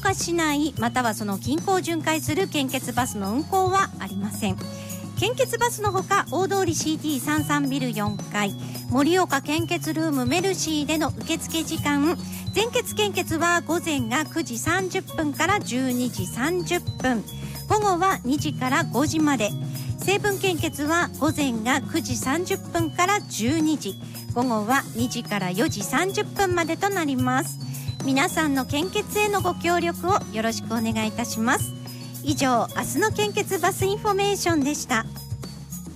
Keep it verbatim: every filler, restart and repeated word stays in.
岡市内またはその近郊を巡回する献血バスの運行はありません。献血バスのほか大通り シーティーさんじゅうさん ビルよんかい盛岡献血ルームメルシーでの受付時間、全血献血は午前がくじさんじゅっぷんからじゅうにじさんじゅっぷん、午後はにじからごじまで。成分献血は午前がくじさんじゅっぷんからじゅうにじ、午後はにじからよじさんじゅっぷんまでとなります。皆さんの献血へのご協力をよろしくお願いいたします。以上、明日の献血バスインフォメーションでした。